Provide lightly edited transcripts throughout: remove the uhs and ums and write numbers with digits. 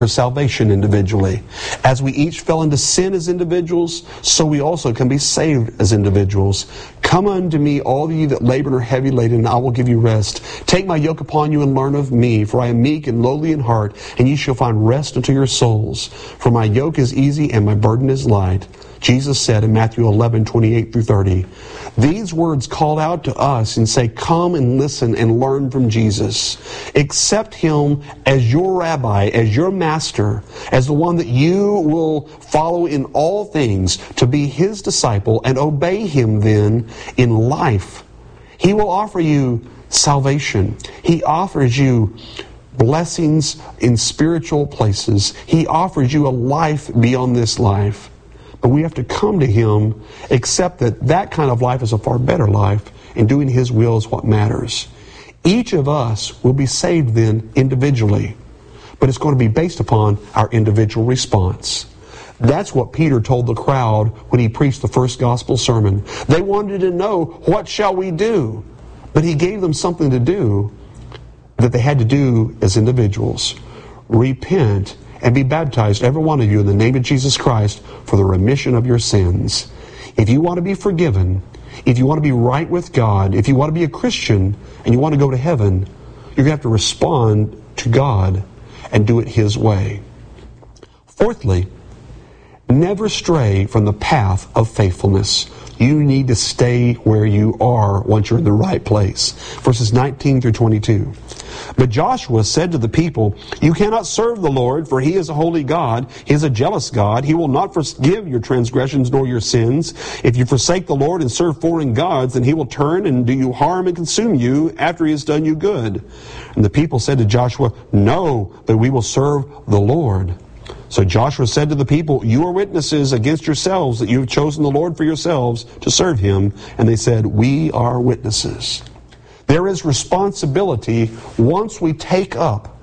for salvation individually. As we each fell into sin as individuals, so we also can be saved as individuals. Come unto me, all of you that labor and are heavy laden, and I will give you rest. Take my yoke upon you and learn of me, for I am meek and lowly in heart, and ye shall find rest unto your souls. For my yoke is easy and my burden is light. Jesus said in Matthew 11:28-30. These words call out to us and say, come and listen and learn from Jesus. Accept Him as your rabbi, as your master, as the one that you will follow in all things, to be His disciple, and obey Him then in life. He will offer you salvation. He offers you blessings in spiritual places. He offers you a life beyond this life. But we have to come to Him, accept that that kind of life is a far better life, and doing His will is what matters. Each of us will be saved then individually, but it's going to be based upon our individual response. That's what Peter told the crowd when he preached the first gospel sermon. They wanted to know, what shall we do? But he gave them something to do that they had to do as individuals. Repent and be baptized, every one of you, in the name of Jesus Christ for the remission of your sins. If you want to be forgiven, if you want to be right with God, if you want to be a Christian and you want to go to heaven, you're going to have to respond to God and do it His way. Fourthly, never stray from the path of faithfulness. You need to stay where you are once you're in the right place. Verses 19-22. But Joshua said to the people, you cannot serve the Lord, for He is a holy God. He is a jealous God. He will not forgive your transgressions nor your sins. If you forsake the Lord and serve foreign gods, then He will turn and do you harm and consume you after He has done you good. And the people said to Joshua, no, but we will serve the Lord. So Joshua said to the people, you are witnesses against yourselves that you have chosen the Lord for yourselves to serve Him. And they said, we are witnesses. There is responsibility once we take up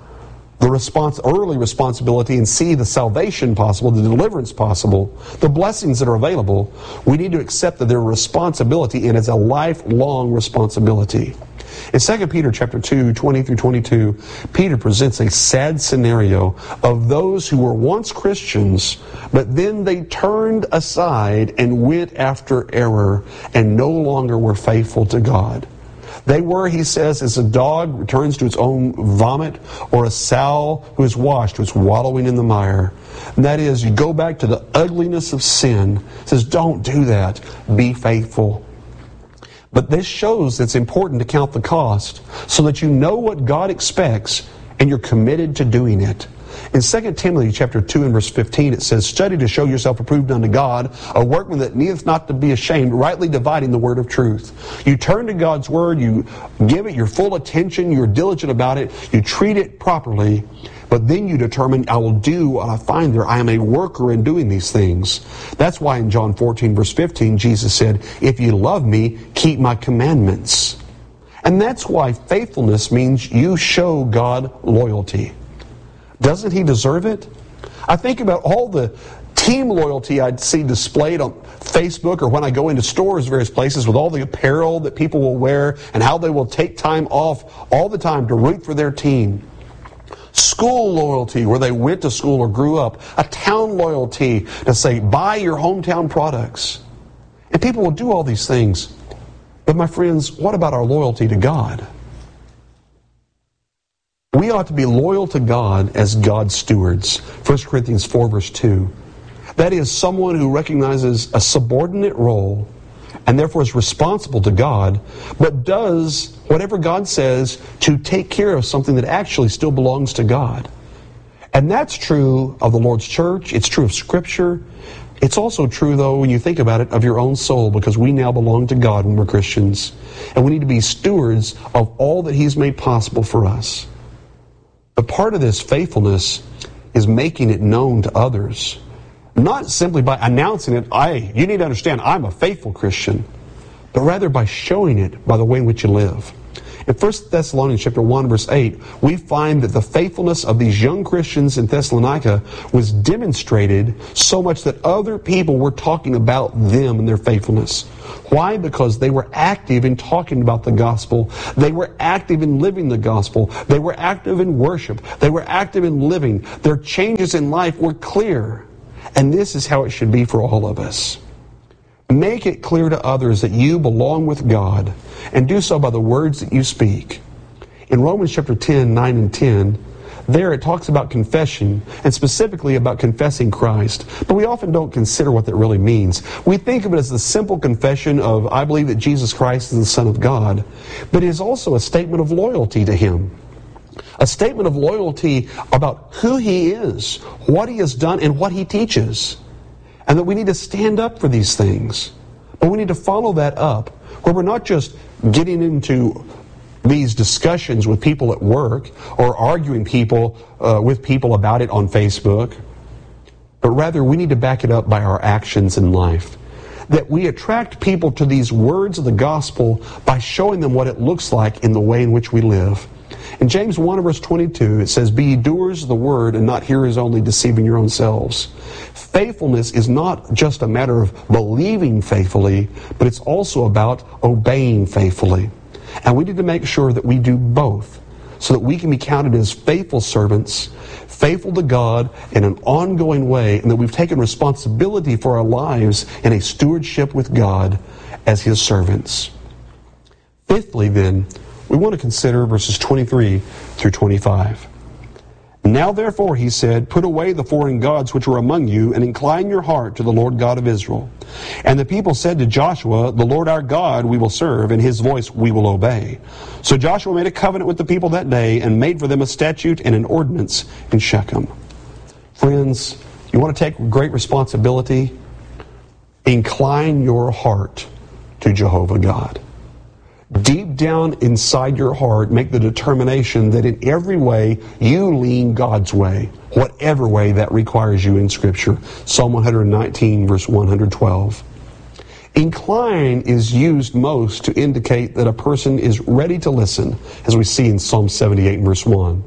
the early responsibility and see the salvation possible, the deliverance possible, the blessings that are available. We need to accept that there is responsibility, and it's a lifelong responsibility. In 2 Peter chapter 2, 20-22, Peter presents a sad scenario of those who were once Christians, but then they turned aside and went after error and no longer were faithful to God. They were, he says, as a dog returns to its own vomit, or a sow who is washed, who is wallowing in the mire. And that is, you go back to the ugliness of sin. It says, don't do that. Be faithful. But this shows it's important to count the cost so that you know what God expects and you're committed to doing it. In 2 Timothy chapter 2 and verse 15, it says, study to show yourself approved unto God, a workman that needeth not to be ashamed, rightly dividing the word of truth. You turn to God's word, you give it your full attention, you're diligent about it, you treat it properly, but then you determine, I will do what I find there. I am a worker in doing these things. That's why in John 14 verse 15, Jesus said, if you love me, keep my commandments. And that's why faithfulness means you show God loyalty. Doesn't He deserve it? I think about all the team loyalty I'd see displayed on Facebook or when I go into stores, various places, with all the apparel that people will wear and how they will take time off all the time to root for their team. School loyalty, where they went to school or grew up. A town loyalty to say, buy your hometown products. And people will do all these things. But my friends, what about our loyalty to God? We ought to be loyal to God as God's stewards. 1 Corinthians 4 verse 2. That is, someone who recognizes a subordinate role and therefore is responsible to God, but does whatever God says to take care of something that actually still belongs to God. And that's true of the Lord's church. It's true of Scripture. It's also true, though, when you think about it, of your own soul, because we now belong to God when we're Christians. And we need to be stewards of all that He's made possible for us. But part of this faithfulness is making it known to others. Not simply by announcing it, you need to understand, I'm a faithful Christian, but rather by showing it by the way in which you live. In 1 Thessalonians chapter 1, verse 8, we find that the faithfulness of these young Christians in Thessalonica was demonstrated so much that other people were talking about them and their faithfulness. Why? Because they were active in talking about the gospel. They were active in living the gospel. They were active in worship. They were active in living. Their changes in life were clear. And this is how it should be for all of us. Make it clear to others that you belong with God, and do so by the words that you speak. In Romans chapter 10, 9 and 10, there it talks about confession, and specifically about confessing Christ. But we often don't consider what that really means. We think of it as the simple confession of, I believe that Jesus Christ is the Son of God. But it is also a statement of loyalty to Him. A statement of loyalty about who He is, what He has done, and what He teaches. And that we need to stand up for these things. But we need to follow that up, where we're not just getting into these discussions with people at work or arguing with people about it on Facebook, but rather we need to back it up by our actions in life. That we attract people to these words of the gospel by showing them what it looks like in the way in which we live. In James 1 verse 22, it says, "Be ye doers of the word, and not hearers only, deceiving your own selves." Faithfulness is not just a matter of believing faithfully, but it's also about obeying faithfully. And we need to make sure that we do both, so that we can be counted as faithful servants, faithful to God in an ongoing way, and that we've taken responsibility for our lives in a stewardship with God as His servants. Fifthly, then, we want to consider verses 23 through 25. "Now therefore," he said, "put away the foreign gods which are among you, and incline your heart to the Lord God of Israel." And the people said to Joshua, "The Lord our God we will serve, and His voice we will obey." So Joshua made a covenant with the people that day, and made for them a statute and an ordinance in Shechem. Friends, you want to take great responsibility? Incline your heart to Jehovah God. Deep down inside your heart, make the determination that in every way you lean God's way, whatever way that requires you in Scripture. Psalm 119, verse 112. Incline is used most to indicate that a person is ready to listen, as we see in Psalm 78, verse 1.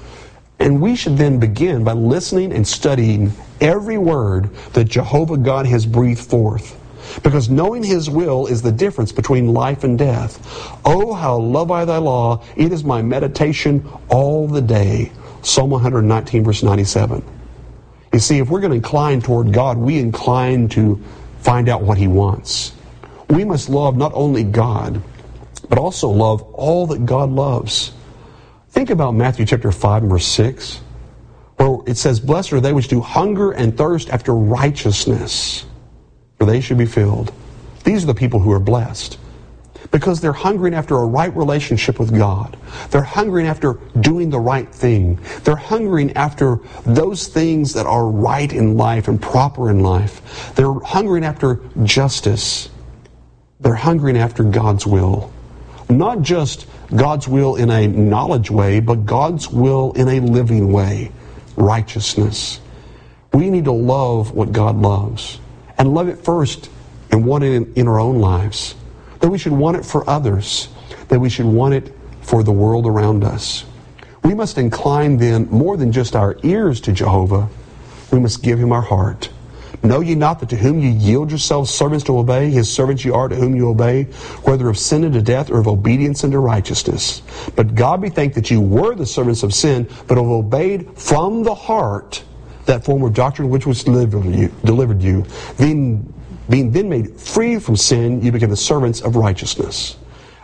And we should then begin by listening and studying every word that Jehovah God has breathed forth. Because knowing His will is the difference between life and death. "Oh, how love I thy law, it is my meditation all the day." Psalm 119, verse 97. You see, if we're going to incline toward God, we incline to find out what He wants. We must love not only God, but also love all that God loves. Think about Matthew chapter 5 and verse 6, where it says, "Blessed are they which do hunger and thirst after righteousness, for they should be filled." These are the people who are blessed, because they're hungering after a right relationship with God. They're hungering after doing the right thing. They're hungering after those things that are right in life and proper in life. They're hungering after justice. They're hungering after God's will. Not just God's will in a knowledge way, but God's will in a living way. Righteousness. We need to love what God loves. And love it first and want it in our own lives. That we should want it for others. That we should want it for the world around us. We must incline then more than just our ears to Jehovah. We must give Him our heart. "Know ye not that to whom ye yield yourselves servants to obey, His servants ye are to whom you obey, whether of sin unto death or of obedience unto righteousness? But God be thanked that you were the servants of sin, but have obeyed from the heart that form of doctrine which was delivered you. Being then made free from sin, you became the servants of righteousness."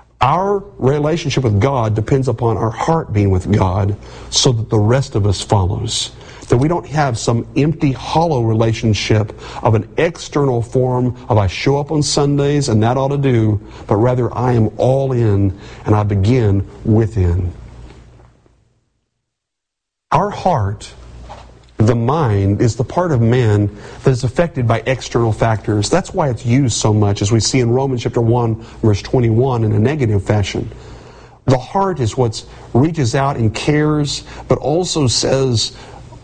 Our relationship with God depends upon our heart being with God, so that the rest of us follows. That we don't have some empty, hollow relationship of an external form of I show up on Sundays and that ought to do, but rather I am all in and I begin within. Our heart, the mind, is the part of man that is affected by external factors. That's why it's used so much, as we see in Romans chapter 1, verse 21, in a negative fashion. The heart is what reaches out and cares, but also says,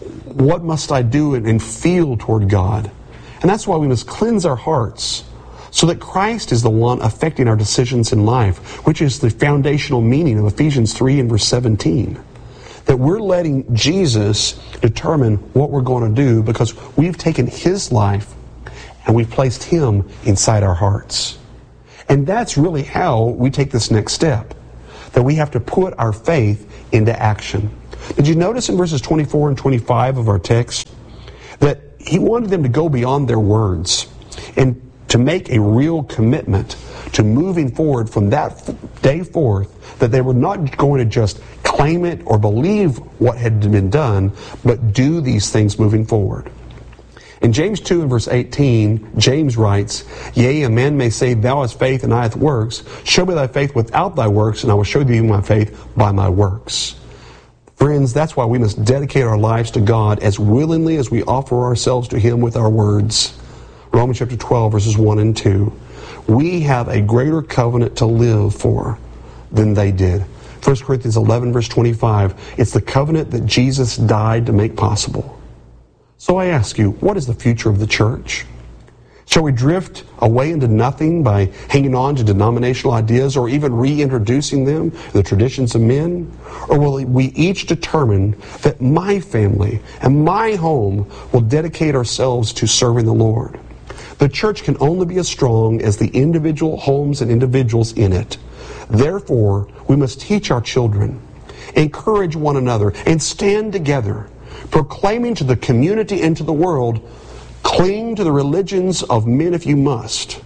what must I do and feel toward God? And that's why we must cleanse our hearts, So that Christ is the one affecting our decisions in life, which is the foundational meaning of Ephesians 3 and verse 17. That we're letting Jesus determine what we're going to do because we've taken His life and we've placed Him inside our hearts. And that's really how we take this next step. That we have to put our faith into action. Did you notice in verses 24 and 25 of our text that He wanted them to go beyond their words and to make a real commitment to moving forward from that day forth, that they were not going to just claim it or believe what had been done, but do these things moving forward. In James 2 and verse 18, James writes, "Yea, a man may say, Thou hast faith and I hath works. Show me thy faith without thy works, and I will show thee my faith by my works." Friends, that's why we must dedicate our lives to God as willingly as we offer ourselves to Him with our words. Romans chapter 12, verses 1 and 2. We have a greater covenant to live for than they did. 1 Corinthians 11, verse 25. It's the covenant that Jesus died to make possible. So I ask you, what is the future of the church? Shall we drift away into nothing by hanging on to denominational ideas or even reintroducing them, the traditions of men? Or will we each determine that my family and my home will dedicate ourselves to serving the Lord? The church can only be as strong as the individual homes and individuals in it. Therefore, we must teach our children, encourage one another, and stand together, proclaiming to the community and to the world, cling to the religions of men if you must,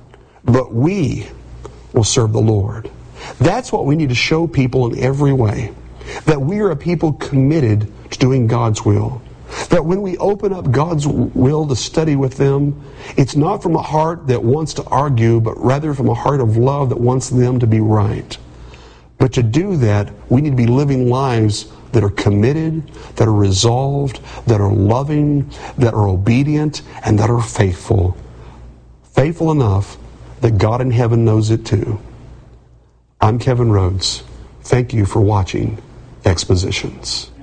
but we will serve the Lord. That's what we need to show people in every way, that we are a people committed to doing God's will. That when we open up God's will to study with them, it's not from a heart that wants to argue, but rather from a heart of love that wants them to be right. But to do that, we need to be living lives that are committed, that are resolved, that are loving, that are obedient, and that are faithful. Faithful enough that God in heaven knows it too. I'm Kevin Rhodes. Thank you for watching Expositions.